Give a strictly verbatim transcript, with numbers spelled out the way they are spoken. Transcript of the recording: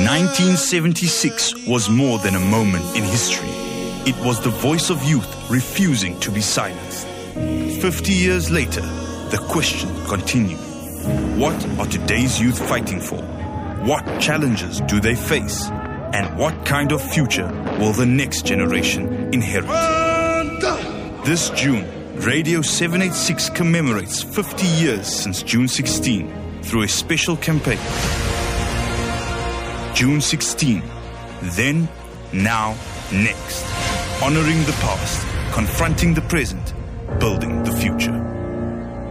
nineteen seventy-six was more than a moment in history. It was the voice of youth refusing to be silenced. Fifty years later, the question continued. What are today's youth fighting for? What challenges do they face? And what kind of future will the next generation inherit? This June, Radio seven eighty-six commemorates fifty years since June sixteenth through a special campaign. June sixteenth, then, now, next. Honoring the past, confronting the present, building the future.